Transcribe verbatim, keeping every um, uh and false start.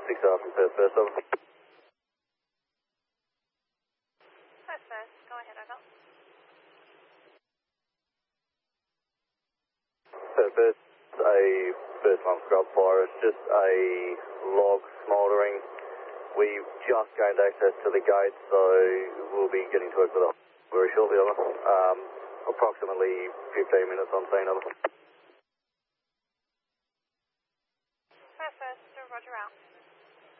six up and first first over. First first, go ahead, over. First first, a first time scrub fire. It's just a log smouldering. We've just gained access to the gate, so we'll be getting to it with a very shortly, over. Um, approximately fifteen minutes on scene, over. First first, roger out.